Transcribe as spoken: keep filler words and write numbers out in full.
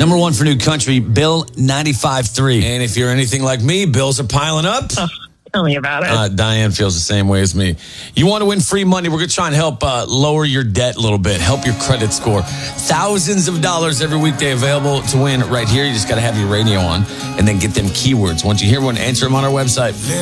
Number one for new country, Bill ninety-five three. And if you're anything like me, bills are piling up. Oh, tell me about it. Uh, Diane feels the same way as me. You want to win free money? We're going to try and help uh, lower your debt a little bit, help your credit score. Thousands of dollars every weekday available to win right here. You just got to have your radio on and then get them keywords. Once you hear one, answer them on our website.